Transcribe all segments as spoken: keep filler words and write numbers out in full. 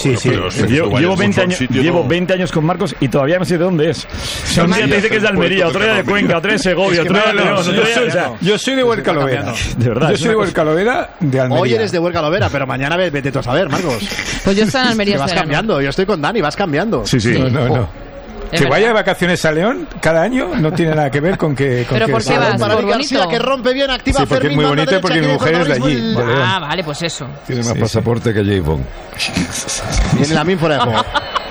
Sí, sí. Llevo, llevo, veinte años, sitio, llevo veinte años con Marcos y todavía no sé de dónde es. Un día te dice que es de Almería, otro día de Cuenca, otro día de Segovia, otro día de León. Yo soy de Huerca Lovera. De verdad. Yo soy de Huerca Lovera de Almería. Hoy eres de Huerca Lovera, pero mañana vete tú a saber, Marcos. Pues yo estoy en Almería. Vas cambiando, yo estoy con Dani, vas cambiando. Sí, sí. No, no, no. Que vaya de vacaciones a León cada año no tiene nada que ver con que... Con ¿Pero que por qué vas? Para ¿Por García, bonito? que rompe bien, activa sí, porque Fermín, es muy bonito porque mi mujer es de allí, de León. Ah, vale, pues eso. Tiene más sí, pasaporte sí. que J. Bond. Viene la min fuera de juego.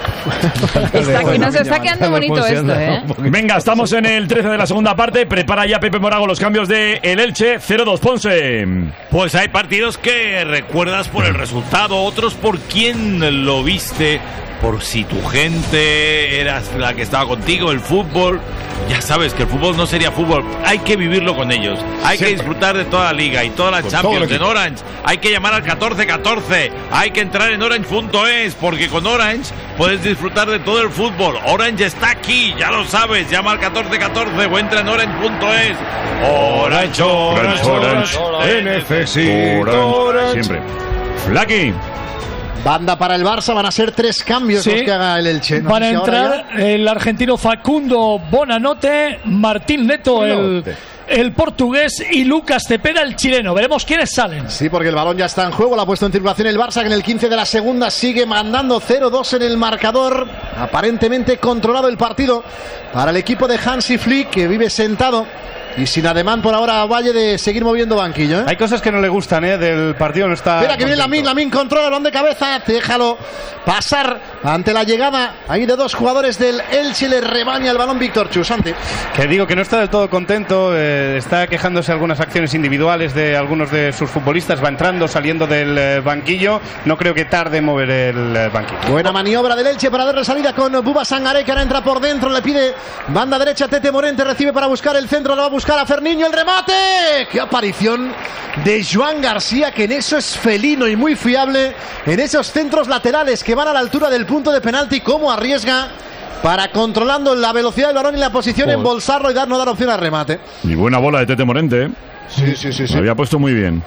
Está que nos está quedando bonito esto, ¿eh? Venga, estamos en el trece de la segunda parte. Prepara ya Pepe Morago los cambios de el Elche. cero dos Ponce. Pues hay partidos que recuerdas por el resultado, otros por quién lo viste, por si tu gente era la que estaba contigo, el fútbol. Ya sabes que el fútbol no sería fútbol, hay que vivirlo con ellos, hay Siempre. que disfrutar de toda la liga y toda la con Champions en Orange, hay que llamar al catorce catorce, hay que entrar en orange punto es, porque con Orange puedes disfrutar de todo el fútbol. Orange está aquí, ya lo sabes, llama al catorce catorce o entra en orange punto es. Orange, Orange, Orange, Orange, necesito Orange. Siempre. Flaky. Banda para el Barça, van a ser tres cambios sí. los que haga el Elche. No Van a si entrar el argentino Facundo Bonanote, Martín Neto, el, el portugués, y Lucas Cepeda, el chileno. Veremos quiénes salen. Sí, porque el balón ya está en juego, lo ha puesto en circulación el Barça, que en el quince de la segunda sigue mandando cero dos en el marcador. Aparentemente controlado el partido para el equipo de Hansi Flick, que vive sentado y sin ademán por ahora a Valle de seguir moviendo banquillo, ¿eh? Hay cosas que no le gustan, ¿eh? Del partido no está... Espera, que viene Lamín, Lamín controla el balón de cabeza, déjalo pasar ante la llegada ahí de dos jugadores del Elche, le rebaña el balón Víctor Chusante. Que digo que no está del todo contento, eh, está quejándose de algunas acciones individuales de algunos de sus futbolistas, va entrando, saliendo del eh, banquillo, no creo que tarde en mover el eh, banquillo. Buena maniobra del Elche para darle salida con Buba Sangaré, que ahora entra por dentro, le pide banda derecha, Tete Morente recibe para buscar el centro, lo va a buscar a Ferniño, el remate. ¡Qué aparición de Joan García, que en eso es felino y muy fiable, en esos centros laterales que van a la altura del punto de penalti! Cómo arriesga para, controlando la velocidad del balón y la posición, oh. embolsarlo y dar, no dar opción al remate. Y buena bola de Tete Morente, ¿eh? Sí, sí, sí, sí. Lo había puesto muy bien.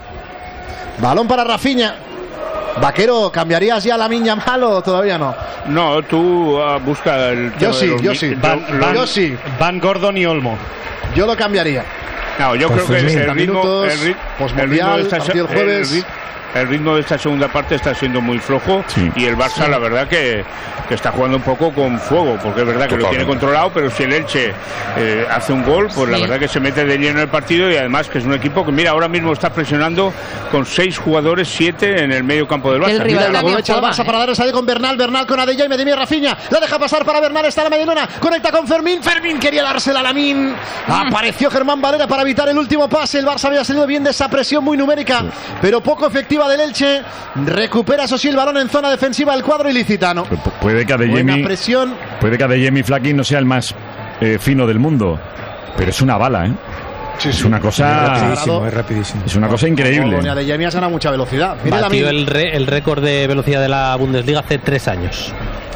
Balón para Rafinha. Vaquero, ¿cambiarías ya la Miña Malo o todavía no? No, tú uh, busca el... Yo sí, yo mi... sí. Van, Van, yo sí. Van Gordon y Olmo. Yo lo cambiaría. No, yo creo que el, el ritmo, minutos, el, rit, el ritmo de esta, el jueves. El, el ritmo de esta segunda parte está siendo muy flojo, sí. y el Barça, sí. la verdad que, que está jugando un poco con fuego, porque es verdad que Totalmente. lo tiene controlado, pero si el Elche eh, hace un gol, pues sí. la verdad que se mete de lleno en el partido, y además que es un equipo que, mira, ahora mismo está presionando con seis jugadores, siete en el medio campo del Barça. El rival la aprovecha el Barça eh. para darle salida con Bernal, Bernal con Adeyemi, Medimi, Rafinha, la deja pasar para Bernal, está la medialuna, conecta con Fermín, Fermín quería dársela a Lamín, mm. apareció Germán Valera para evitar el último pase, el Barça había salido bien de esa presión muy numérica, sí. pero poco efectiva del Elche. Recupera eso sí el balón en zona defensiva el cuadro ilicitano. Puede que Adeyemi, presión. Puede que Adeyemi Flaky no sea el más eh, fino del mundo, pero es una bala, ¿eh? Sí, sí. Es una cosa... Es rapidísimo, es rapidísimo. Es una cosa increíble. Con Adeyemi ha ganado mucha velocidad. Mira Batió el, re, el récord de velocidad de la Bundesliga hace tres años.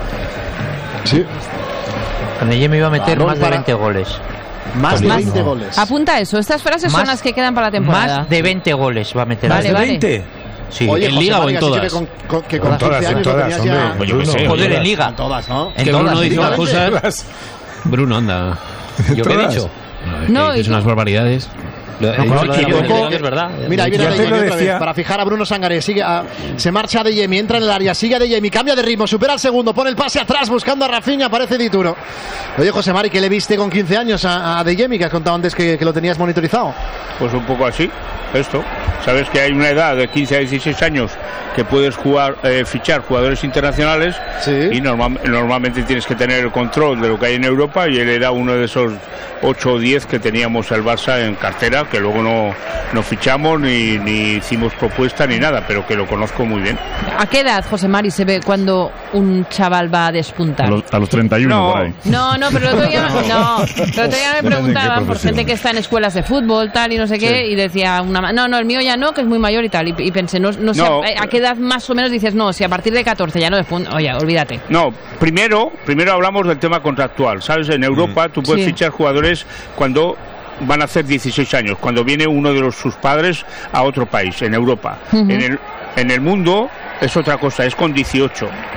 Sí. Adeyemi iba a meter balón más de veinte goles. Más de veinte goles. Apunta eso, estas frases más, son las que quedan para la temporada. Más de veinte goles va a meter. Vale, ¿Más de veinte? Sí, Oye, en José Liga María, o en todas. Que con, con, que con, con todas, en todas, hombre. Ya... Pues yo qué sé. Joder, en Liga. En todas, ¿no? En que todas, Bruno dice unas cosas... todas. Bruno, anda. ¿Yo qué he dicho? No, que, que son unas barbaridades. No, no, no, no, es verdad. Mira, ahí viene Adeyemi otra vez para fijar a Bruno Sangaré. Sigue a, se marcha Adeyemi, entra en el área, sigue Adeyemi, cambia de ritmo, supera al segundo, pone el pase atrás buscando a Rafinha, aparece Dituro. Oye, José Mari, ¿qué le viste con quince años a, a Adeyemi, que has contado antes que, que lo tenías monitorizado? Pues un poco así, esto. Sabes que hay una edad de quince a dieciséis años que puedes jugar, eh, fichar jugadores internacionales, sí. y normal, normalmente tienes que tener el control de lo que hay en Europa, y él era uno de esos ocho o diez que teníamos el Barça en cartera, que luego no, no fichamos ni, ni hicimos propuesta ni nada, pero que lo conozco muy bien. ¿A qué edad, José Mari, se ve cuando un chaval va a despuntar? A los, a los treinta y uno, no. por ahí. No, no, pero el otro día, no, pero el otro día me preguntaban por gente que está en escuelas de fútbol, tal, y no sé qué, sí. y decía, una, no, no, el mío ya no, que es muy mayor y tal, y, y pensé, no, no sé, no, a, a qué edad más o menos dices, no, si a partir de catorce ya no despunta, oye, olvídate. No, primero, primero hablamos del tema contractual, ¿sabes? En Europa mm. tú puedes sí. fichar jugadores cuando van a hacer dieciséis años, cuando viene uno de los, sus padres a otro país, en Europa. Uh-huh. En el, en el mundo es otra cosa, es con dieciocho.